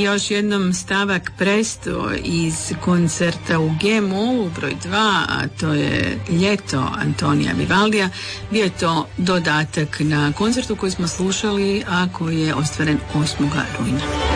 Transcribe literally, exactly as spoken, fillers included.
još jednom stavak Presto iz koncerta u G-molu broj dva, a to je Ljeto Antonija Vivaldija. Bio je to dodatak na koncertu koji smo slušali, a koji je ostvaren osmog rujna.